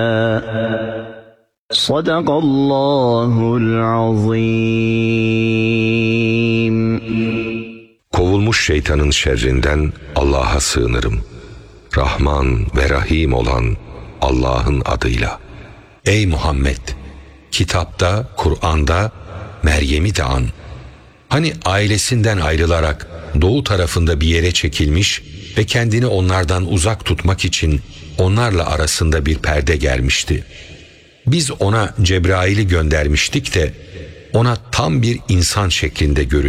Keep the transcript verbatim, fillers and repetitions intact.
Sadakallahul azim. Kovulmuş şeytanın şerrinden Allah'a sığınırım. Rahman ve Rahim olan Allah'ın adıyla. Ey Muhammed! Kitapta, Kur'an'da Meryem'i de an. Hani ailesinden ayrılarak doğu tarafında bir yere çekilmiş ve kendini onlardan uzak tutmak için onlarla arasında bir perde gelmişti. Biz ona Cebrail'i göndermiştik de ona tam bir insan şeklinde göründü.